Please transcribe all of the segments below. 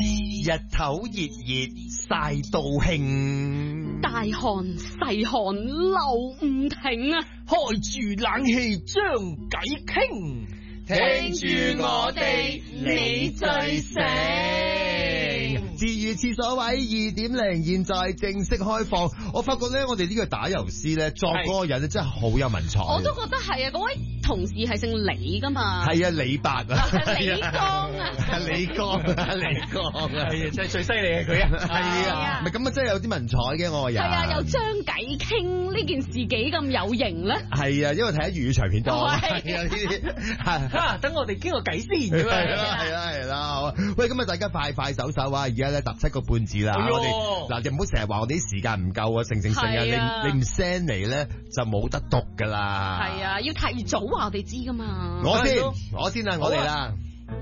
日頭熱曬到興， 大汗細汗流唔停啊！ 開住冷氣將偈傾， 聽住我哋你最醒。 至於廁所位2.0現在正式開放，我發覺咧，我哋呢個打油詩咧作嗰個人咧真係好有文采。 我都覺得係啊，嗰位同事係姓李噶嘛。 係啊，李白啊， 李剛啊， 李剛啊，李剛啊， 係啊，真係最犀利嘅佢啊， 係啊，唔係咁啊，真係有啲文采嘅我個人。 係啊，又將偈傾呢件事幾咁有型咧。 係啊，因為睇粵語長片多。係啊，呢啲等我哋傾個偈先。 係啦，喂，咁啊，大家快手啊！而家咧17個半字啦，我哋嗱，就唔好成日話我哋啲時間唔夠啊，成啊，你唔 send 嚟咧就冇得讀噶啦。 係啊，要提早話我哋知噶嘛。 我先啊，我哋啦。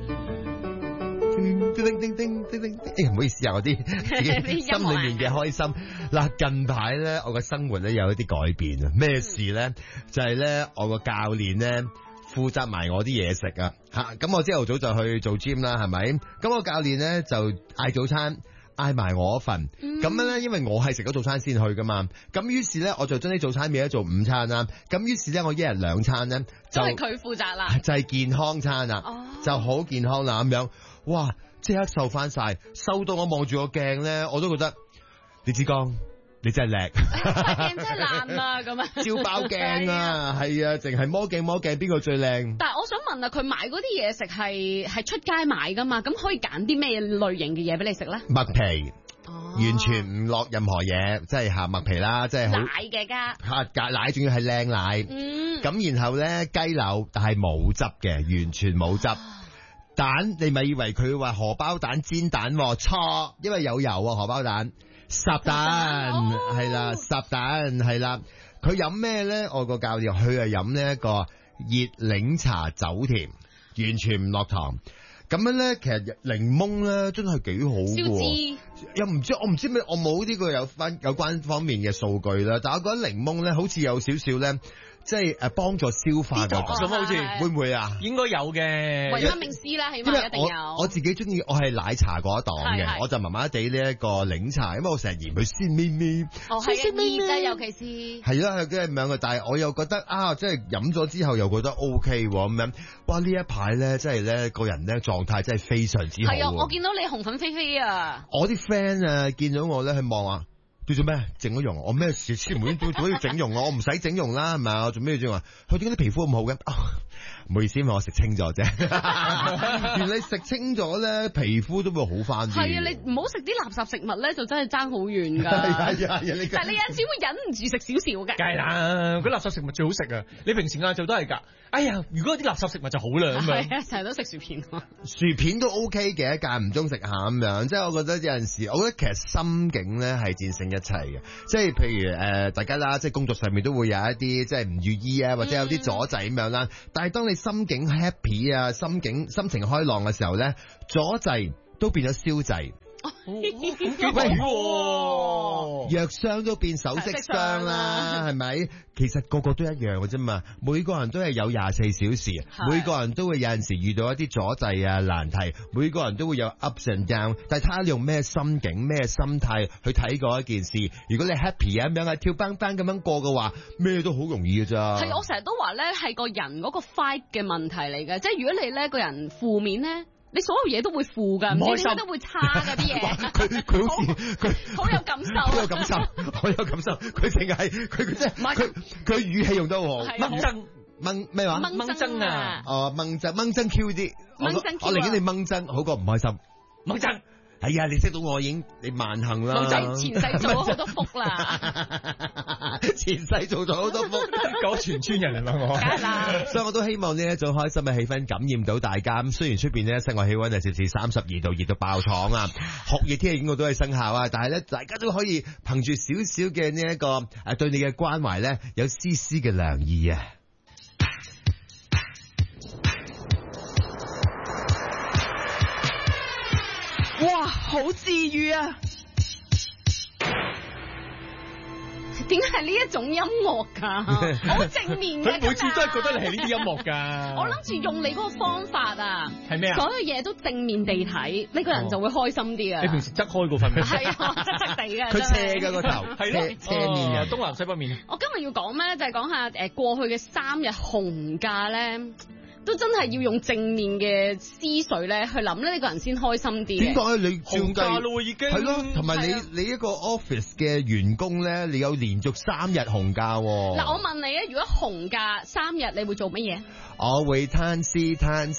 唔好意思啊，我啲自己心裏面嘅開心。嗱，近排咧我嘅生活咧有一啲改變啊，咩事咧？就係咧我個教練咧負責埋我啲嘢食啊，咁我朝頭早就去做 gym 啦，係咪？咁我教練咧就嗌早餐，嗌埋我份，咁樣咧，因為我係食咗早餐先去噶嘛，咁於是咧我就將啲早餐變咗做午餐啦，咁於是咧我一日2餐咧就係佢負責啦， 就係健康餐啦，就好健康啦咁樣，哇！即刻瘦翻晒，瘦到我望住個鏡咧，我都覺得李志剛。你真係叻， 塊鏡真係爛啦咁啊！ 照爆鏡啊，係啊，淨係摸鏡，邊個最靚？ 但係我想問啊，佢買嗰啲嘢食係出街買噶嘛？咁可以揀啲咩類型嘅嘢俾你食咧？ 麥皮，完全唔落任何嘢，即係麥皮啦，即係奶嘅加奶，仲要係靚奶。咁然後咧雞柳，但係冇汁嘅，完全冇汁。蛋，你咪以為佢話荷包蛋煎蛋？錯，因為有油啊，荷包蛋。烚蛋係啦，烚蛋係啦，佢飲咩咧？我個教練佢係飲呢一個熱檸茶走甜，完全唔落糖。咁樣咧，其實檸檬咧真係幾好嘅，又唔知我唔知咩，我冇呢個有關方面嘅數據啦。但係我覺得檸檬咧，好似有少少咧。即係幫助消化嗰個， 咁好似會唔會啊？ 應該有嘅， 維他命 C 啦，起碼一定有。 我自己中意，我係奶茶嗰一檔嘅，我就麻麻地呢一個檸茶，因為我成日嫌佢鮮咪咪， 鮮咪咪，尤其是係啦，係咁樣嘅。但係我又覺得啊，即係飲咗之後又覺得 OK 咁樣。哇！呢一排咧，真係咧個人咧狀態真係非常之好。 係啊，我見到你紅粉飛飛啊！ 我啲 friend 啊，見到我咧去望啊。做咗咩？整咗容？我咩事？先唔好做乜要整容啊？我唔使整容啦，係咪啊？我做咩要整容？佢點解啲皮膚咁好嘅？唔好意思，因為我食清咗啫。原來你食清咗咧，皮膚都會好翻啲。係啊，你唔好食啲垃圾食物咧，就真係爭好遠噶。 係但係你有陣時會忍唔住食少少嘅。 梗係啦，嗰垃圾食物最好食啊！你平時晏晝都係㗎。哎呀，如果啲垃圾食物就好啦咁樣。 係啊，成日都食薯片。 薯片都 OK 嘅，間唔中食下咁樣。即係我覺得有陣時，我覺得其實心境咧係戰勝一切嘅。即係譬如大家啦，即係工作上面都會有一啲即係唔如意啊，或者有啲阻滯咁樣啦。但係當你心境 happy 啊，心情開朗嘅時候咧，阻滯都變咗消滯。 喂， 藥箱都變首飾箱啦，係咪？其實個個都一樣嘅啫嘛，每個人都係有24小時，每個人都會有陣時遇到一啲阻滯啊難題，每個人都會有 ups and down， 但係睇下你用咩心境咩心態去睇嗰一件事。如果你 happy 啊咁樣跳蹦蹦咁樣過嘅話，咩都好容易嘅咋。 係，我成日都話咧係個人嗰個 fight 嘅問題嚟嘅，即係如果你咧個人負面咧。你所有嘢都會負㗎，唔開心都會差㗎啲嘢。 佢好似佢好有感受， 好有感受，好有感受。佢淨係佢即係佢語氣用得好， 掹憎掹咩話？ 掹憎啊！ 哦，掹憎 Q 啲，我寧願你掹憎好過唔開心。 掹憎。 係啊，你識到我已經你萬幸啦。 前世做咗好多福啦， 前世做咗好多福， 講全村人嚟啦我。 梗係啦， 所以我都希望呢一種開心嘅氣氛感染到大家。咁雖然出邊呢室外氣溫係攝氏32度，熱到爆廠啊，酷熱天氣警告都係生效啊，但係咧大家都可以憑住少少嘅呢一個對你嘅關懷咧，有絲絲嘅涼意啊。 哇，好治愈啊！ 點解係呢一種音樂㗎？好正面嘅。 佢每次都係覺得你係呢啲音樂㗎。 我諗住用你嗰個方法啊， 係咩啊？ 所有嘢都正面地睇，呢個人就會開心啲啊！ 你平時側開嗰份咩？ 係啊，側側地嘅。 佢斜嘅個頭， 係咯， 斜面嘅。 東南西北面。 我今日要講咩咧？就係講下過去嘅3日紅假咧。都真係要用正面嘅思緒咧去諗咧，呢個人先開心啲。 點解你紅假咯已經係咯，同埋你一個 office 嘅員工咧，你有連續3日紅假喎。 嗱，我問你啊，如果紅假3日，你會做乜嘢？ 我會攤屍，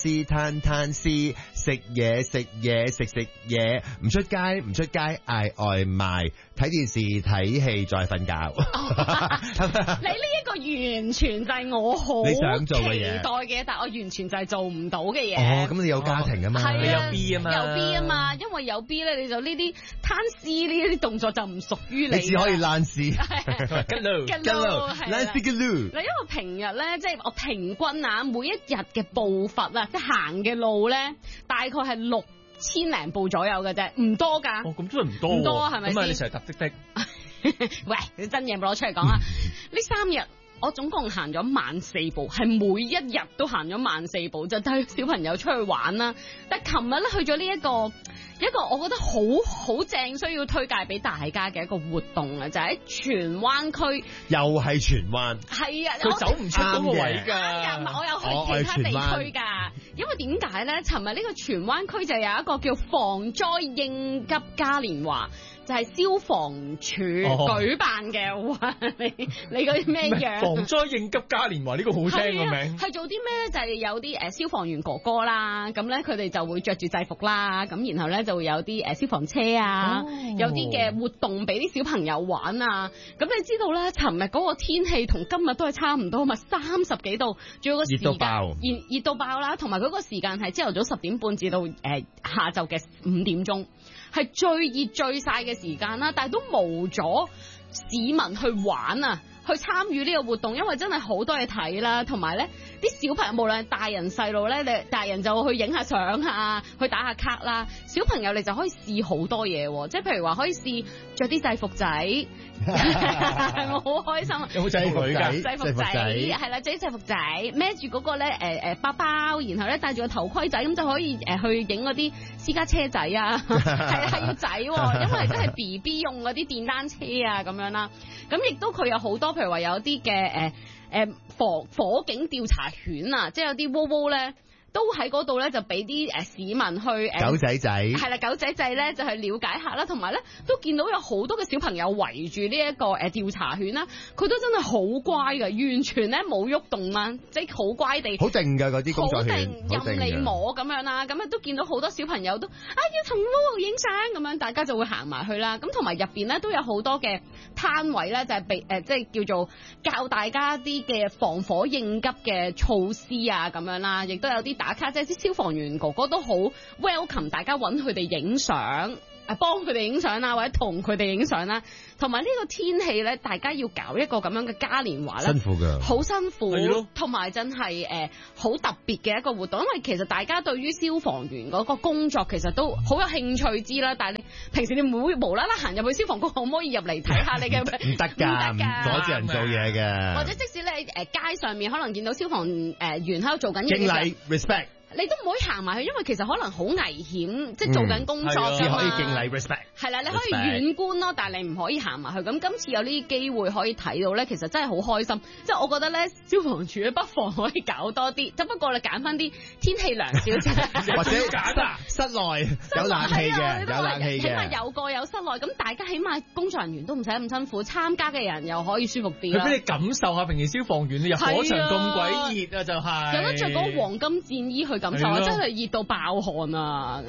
食嘢食嘢，唔出街嗌外賣，睇電視睇戲再瞓覺。 你呢一個完全就係我好你想做嘅嘢， 期待嘅，但我完全就係做唔到嘅嘢。 哦，咁你有家庭啊嘛， 係你有 B 啊嘛， 有 B 啊嘛，因為有 B 咧，你就呢啲攤屍呢啲動作就唔屬於你。 你只可以爛屎， 跟路， 爛屎嘅路。 嗱，因為平日咧，即係我平均啊，每一日嘅步伐啊，即係行嘅路咧，大概係6000零步左右嘅啫，唔多㗎。 哦，咁真係唔多， 唔多係咪先？ 咁啊，你成日搭的的。 喂，你真嘢冇攞出嚟講啊！呢3日我總共行咗14,000步，係每一日都行咗14,000步，就帶小朋友出去玩啦。但係琴日咧去咗呢一個我覺得好正，需要推介俾大家嘅一個活動啊，就喺荃灣區。 又係荃灣。 係啊， 佢走唔出嗰個位㗎。 我有去其他地區㗎。因為點解咧？尋日呢個荃灣區就有一個叫防災應急嘉年華。就係消防處舉辦嘅。哇！你嗰啲咩樣？ 防災應急嘉年華呢個好聽個名。 係做啲咩咧？就係有啲消防員哥哥啦，咁咧佢哋就會着住制服啦，咁然後咧就會有啲消防車啊，有啲嘅活動俾啲小朋友玩啊。咁你知道咧，尋日嗰個天氣同今日都係差唔多嘛，30幾度，仲有個時間熱到爆啦，同埋嗰個時間係朝頭早10點半至到下晝嘅5點鐘。係最熱最曬嘅時間啦，但係都無阻市民去玩啊，去參與呢個活動，因為真係好多嘢睇啦，同埋咧啲小朋友無論大人細路咧，你大人就去影下相啊，去打下卡啦，小朋友你就可以試好多嘢，即係譬如話可以試着啲制服仔，係咪好開心啊？ 有冇制服仔？ 制服仔係啦，着啲制服仔，孭住嗰個咧包包，然後咧戴住個頭盔仔，咁就可以去影嗰啲私家車仔啊，係要仔，因為真係 BB 用嗰啲電單車啊咁樣啦，咁亦都佢有好多，譬如話有啲嘅火警調查犬啊，即係有啲窩窩咧。都喺嗰度咧，就俾啲市民去狗仔仔係啦，狗仔仔咧就去了解下啦，同埋咧都見到有好多嘅小朋友圍住呢一個調查犬啦，佢都真係好乖㗎，完全咧冇喐動啦，即係好乖地， 好靜㗎嗰啲工作犬， 好定任你摸咁樣啦，咁啊都見到好多小朋友都要同 Lulu 影相咁樣，大家就會行埋去啦。咁同埋入邊咧都有好多嘅攤位咧，就係被即係叫做教大家啲嘅防火應急嘅措施啊咁樣啦，亦都有啲打卡，即係啲消防員哥哥都好 welcome 大家揾佢哋影相，幫佢哋影相啊，或者同佢哋影相啦。同埋呢個天氣咧，大家要搞一個咁樣嘅嘉年華咧， 辛苦㗎， 好辛苦，同埋真係好特別嘅一個活動，因為其實大家對於消防員嗰個工作其實都好有興趣知啦。但係你平時你唔會無啦啦行入去消防局，可唔可以入嚟睇下你嘅？ 唔得㗎，唔阻住人做嘢嘅。 或者即使你街上面可能見到消防員喺度做緊嘢， 敬禮 respect。 你都唔可以行埋去，因為其實可能好危險，即係做緊工作只可以敬禮 respect。 係啦，你可以遠觀咯，但係你唔可以行埋去。咁今次有呢啲機會可以睇到咧，其實真係好開心。即係我覺得咧，消防處不妨可以搞多啲，只不過你揀翻啲天氣涼少少， 或者室內有冷氣嘅，有冷氣嘅， 起碼有個有室內，咁大家起碼工作人員都唔使咁辛苦，參加嘅人又可以舒服啲啦。 佢俾你感受下平時消防員你入火場咁鬼熱啊，就係有得着嗰個黃金戰衣去感受啊，真係熱到爆汗啊！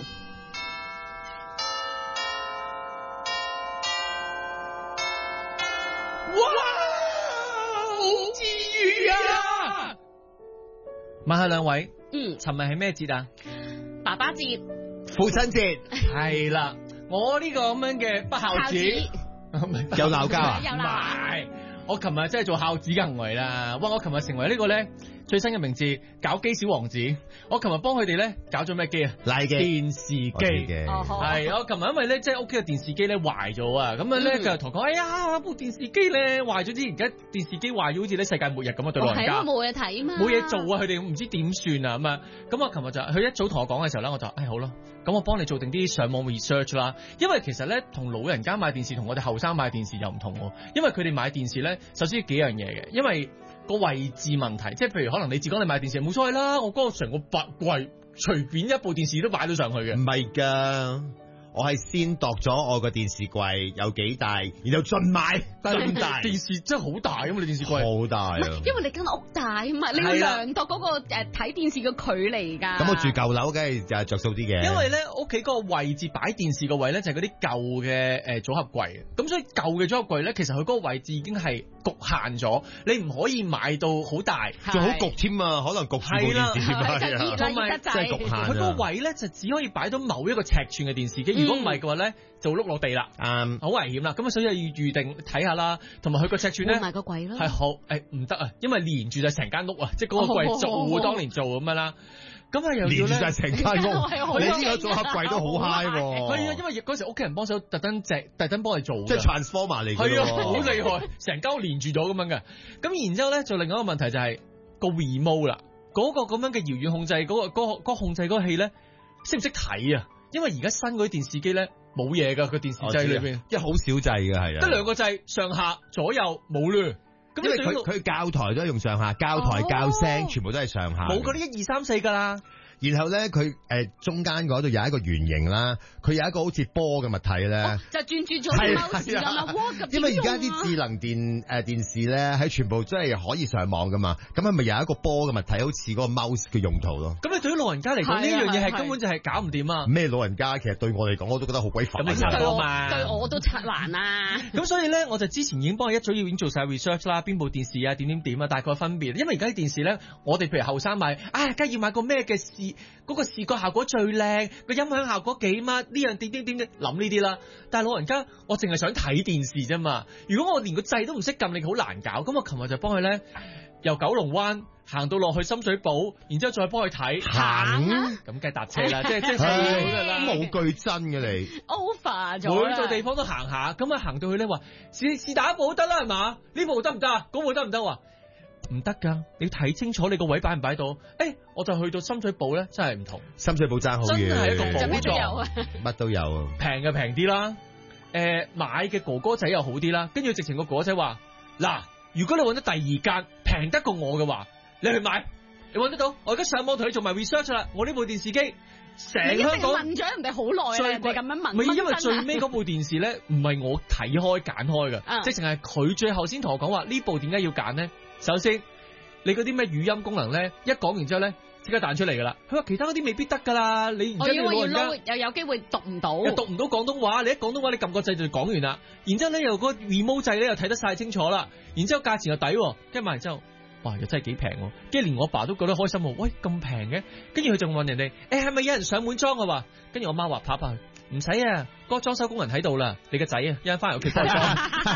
哇，好治癒啊！問下兩位，尋日係咩節啊？ 爸爸節、 父親節， 係啦。我呢個咁樣嘅不孝子， 有鬧交啊？ 有鬧。 我琴日真係做孝子嘅行為啦。哇！我琴日成為呢個咧最新嘅名字搞機小王子。我琴日幫佢哋咧搞咗咩機啊？ 拉機電視機。係我琴日因為咧即係屋企嘅電視機咧壞咗啊，咁樣咧佢就同我講：哎呀，部電視機咧壞咗之前，而家電視機壞咗好似咧世界末日咁啊！對老人家冇嘢睇嘛， 冇嘢做啊！佢哋唔知點算啊咁啊！咁我琴日就佢一早同我講嘅時候咧，我就好啦，咁我幫你做定啲上網 research 啦。因為其實咧同老人家買電視同我哋後生買電視又唔同喎，因為佢哋買電視咧首先要幾樣嘢嘅，因為個位置問題，即係譬如可能你自講你買電視冇所謂啦，我嗰個成個百櫃隨便一部電視都擺到上去嘅， 唔係㗎。我係先度咗我個電視櫃有幾大，然後盡買咁大。 電視真係好大咁，你電視櫃好大啊！ 因為你間屋大啊嘛，你要量度嗰個睇電視嘅距離㗎。 咁我住舊樓，梗係就係着數啲嘅。 因為咧屋企嗰個位置擺電視個位咧就係嗰啲舊嘅組合櫃，咁所以舊嘅組合櫃咧其實佢嗰個位置已經係局限咗，你唔可以買到好大， 仲好焗添啊！可能焗住部電視添啊， 同埋真係局限啊！ 佢嗰個位咧就只可以擺到某一個尺寸嘅電視機。如果唔係嘅話咧，就碌落地啦，好危險啦。咁啊，所以要預定睇下啦，同埋佢個尺寸咧， 換埋個櫃咯， 係好唔得啊，因為連住就成間屋啊，即係嗰個櫃做當年做咁樣啦。咁啊又要連住晒成間屋，你知個組合櫃都好 high 喎。 係啊，因為嗰時屋企人幫手特登幫你做， 即係 transformer 嚟嘅。 係啊，好厲害，成間屋連住咗咁樣嘅。咁然之後咧，就另外一個問題就係個 remote 啦，嗰個咁樣嘅遙遠控制嗰個控制嗰個器咧，識唔識睇啊？因為而家新嗰啲電視機咧冇嘢噶，個電視掣裏邊， 即係好少掣嘅，係啊， 得兩個掣，上下左右冇嘞。 因為佢教台都係用上下，教台教聲全部都係上下， 冇嗰啲1、2、3、4噶啦。 然後咧，佢中間嗰度有一個圓形啦，佢有一個好似波嘅物體咧， 就轉咗貓視咁啊！ 因為而家啲智能電視咧，喺全部真係可以上網噶嘛，咁係咪有一個波嘅物體，好似嗰個 mouse 嘅用途咯？ 咁你對於老人家嚟講，呢樣嘢係根本就係搞唔掂啊！ 咩老人家？其實對我嚟講，我都覺得好鬼煩。 咁差唔多嘛， 對我都七難啊！ 咁所以咧，我就之前已經幫佢一早已經做晒 research 啦，邊部電視啊，點啊，大概分別。因為而家啲電視咧，我哋譬如後生買，梗係要買個咩嘅嗰個視覺效果最靚，個音響效果幾乜，呢樣點諗呢啲啦。但係老人家，我淨係想睇電視啫嘛。如果我連個掣都唔識撳，你好難搞。咁我琴日就幫佢咧，由九龍灣行到落去深水埗，然之後再幫佢睇行， 咁梗係搭車啦，即係冇句真嘅你 over 咗， 每個地方都行下，咁啊行到去咧話是但一部都得啦係嘛？呢部得唔得啊？嗰部得唔得話？唔得噶，你睇清楚你個位擺唔擺到？我就去到深水埗咧，真係唔同。 深水埗爭好遠， 真係一個寶藏， 乜都有啊。 平嘅平啲啦，買嘅哥哥仔又好啲啦。跟住直情個哥哥仔話：嗱，如果你揾得第二間平得過我嘅話，你去買，你揾得到。我而家上網同你做埋 research 啦。我呢部電視機成香港問咗人哋好耐啊，人哋咁樣問。 唔係因為最尾嗰部電視咧，唔係我睇開揀開嘅，直情係佢最後先同我講話呢部點解要揀呢？首先，你嗰啲咩語音功能咧，一講完之後咧，即刻彈出嚟噶啦。佢話其他嗰啲未必得噶啦，你而家你老人家又有機會讀唔到， 又讀唔到廣東話。你一廣東話，你撳個掣就講完啦。然之後咧，又個 remote 掣咧又睇得晒清楚啦。然之後價錢又抵，跟住買完之後，哇，又真係幾平喎。跟住連我爸都覺得開心喎。喂，咁平嘅？跟住佢仲問人哋，係咪有人上門裝啊？話，跟住我媽話拍拍佢。唔使啊，嗰個裝修工人喺度啦，你個仔啊，一陣翻嚟屋企幫你裝，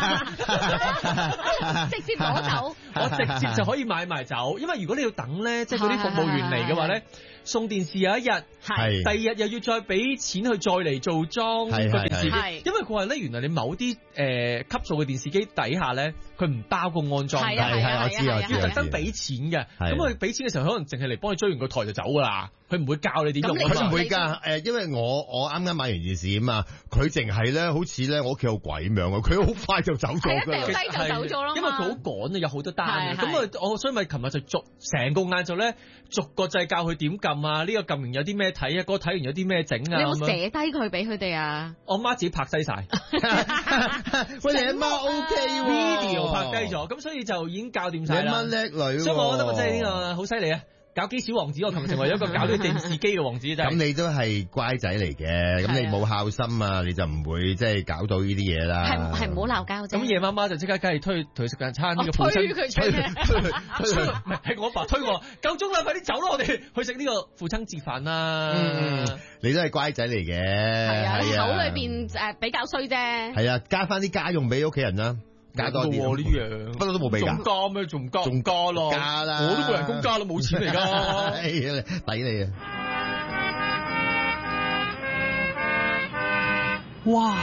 直接攞走， 我直接就可以買埋走。因為如果你要等咧，即係嗰啲服務員嚟嘅話咧，送電視有一日，係第二日又要再俾錢去再嚟做裝個電視機，因為佢話咧，原來你某啲級數嘅電視機底下咧，佢唔包個安裝， 係我知， 要特登俾錢嘅。咁佢俾錢嘅時候，可能淨係嚟幫你追完個台就走噶啦，佢唔會教你點用。 佢唔會㗎，因為我啱啱買完電視啊嘛，佢淨係咧，好似咧我屋企有鬼咁樣啊，佢好快就走咗㗎， 掉低就走咗啦。 因為佢好趕啊，有好多單啊，咁啊，我所以咪琴日就成個晏晝咧，逐個掣教佢點撳啊，呢個撳完有啲咩睇啊，嗰個睇完有啲咩整啊。 你有冇寫低佢俾佢哋啊？ 我媽自己拍低晒。 喂，你阿媽 OK 喎 ，video 拍低咗，咁所以就已經教掂晒啦。 你阿媽叻女， 所以我覺得我真係呢個好犀利啊！搞機小王子，我琴日成為咗一個搞啲電視機嘅王子，真係。咁你都係乖仔嚟嘅，咁你冇孝心啊，你就唔會即係搞到呢啲嘢啦。 係唔好鬧交啫。 咁夜媽媽就即刻梗係推佢食間餐呢個父親， 推佢出嚟， 唔係我爸推我，夠鐘啦，快啲走啦，我哋去食呢個父親節飯啦。 你都係乖仔嚟嘅， 係啊，口裏邊比較衰啫。 係啊，加翻啲家用俾屋企人啦。 加多啲喎呢樣， 不嬲都冇俾㗎仲加咩？仲加？ 仲加咯， 加啦我都冇人工加啦，冇錢嚟㗎。 哎呀抵你啊！ 哇！